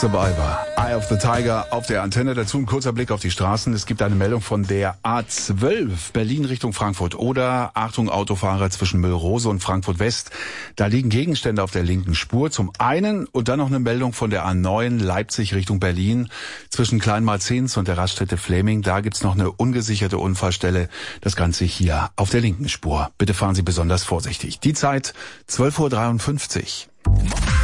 Survivor, Eye of the Tiger auf der Antenne. Dazu ein kurzer Blick auf die Straßen. Es gibt eine Meldung von der A12 Berlin Richtung Frankfurt oder Achtung Autofahrer zwischen Müllrose und Frankfurt West. Da liegen Gegenstände auf der linken Spur zum einen und dann noch eine Meldung von der A9 Leipzig Richtung Berlin zwischen Kleinmarzens und der Raststätte Fleming. Da gibt's noch eine ungesicherte Unfallstelle. Das Ganze hier auf der linken Spur. Bitte fahren Sie besonders vorsichtig. Die Zeit 12:53 Uhr.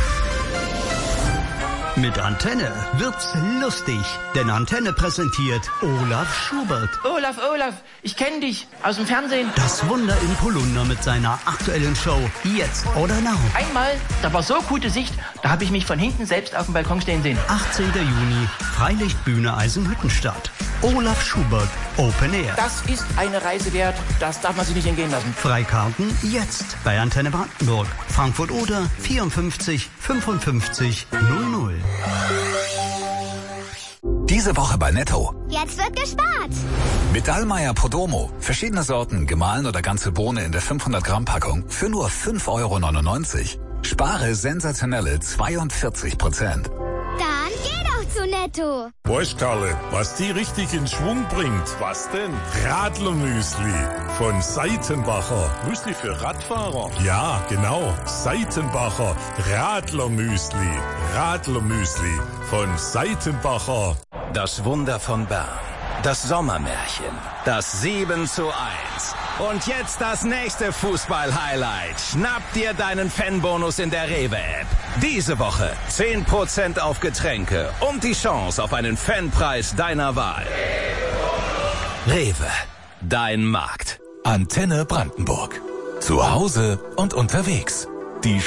Mit Antenne wird's lustig, denn Antenne präsentiert Olaf Schubert. Olaf, ich kenne dich aus dem Fernsehen. Das Wunder in Polunder mit seiner aktuellen Show Jetzt oder Now. Einmal, da war so gute Sicht, da habe ich mich von hinten selbst auf dem Balkon stehen sehen. 18. Juni, Freilichtbühne Eisenhüttenstadt. Olaf Schubert, Open Air. Das ist eine Reise wert, das darf man sich nicht entgehen lassen. Freikarten jetzt bei Antenne Brandenburg. Frankfurt oder 54 55 00. Diese Woche bei Netto. Jetzt wird gespart. Mit Dallmayr Podromo. Verschiedene Sorten, gemahlen oder ganze Bohne in der 500 Gramm Packung für nur 5,99 €. Spare sensationelle 42%. Dann geh doch zu Netto. Weißt, Karle, was die richtig in Schwung bringt? Was denn? Radlermüsli von Seitenbacher. Müsli für Radfahrer? Ja, genau. Seitenbacher Radlermüsli. Radlermüsli von Seitenbacher. Das Wunder von Bern. Das Sommermärchen. Das 7:1. Und jetzt das nächste Fußball-Highlight. Schnapp dir deinen Fanbonus in der Rewe-App. Diese Woche 10% auf Getränke und die Chance auf einen Fanpreis deiner Wahl. Rewe, dein Markt. Antenne Brandenburg. Zu Hause und unterwegs.